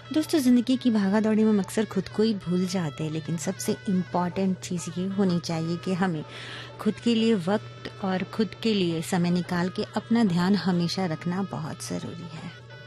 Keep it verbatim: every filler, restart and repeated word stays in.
दोस्तों, ज़िंदगी की भागा-दौड़ी में हम अक्सर खुद को ही भूल जाते हैं, लेकिन सबसे इम्पोर्टेंट चीज़ ये होनी चाहिए कि हमें खुद के लिए वक़्त और खुद के लिए समय निकाल के अपना ध्यान हमेशा रखना बहुत ज़रूरी है।